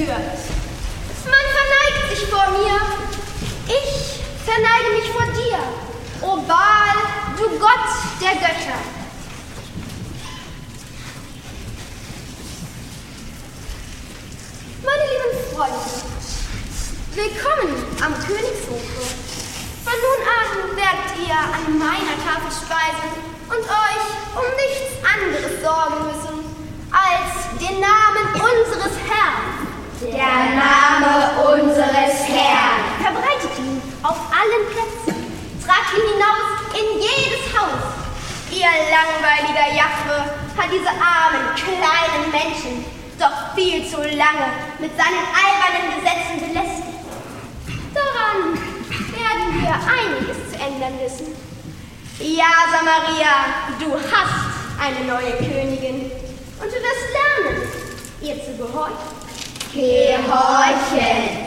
führt. Man verneigt sich vor mir. Ich verneige mich vor dir, o Baal, du Gott der Götter. Meine lieben Freunde, willkommen am Königshofe. Von nun an werdet ihr an meiner Tafel speisen und euch um nichts anderes sorgen müssen, als den Namen unseres Herrn. Der Name unseres Herrn. Verbreitet ihn auf allen Plätzen. Tragt ihn hinaus in jedes Haus. Ihr langweiliger Jahwe hat diese armen, kleinen Menschen doch viel zu lange mit seinen albernen Gesetzen belästigt. Daran werden wir einiges zu ändern wissen. Ja, Samaria, du hast eine neue Königin und du wirst lernen, ihr zu gehorchen. Gehorchen.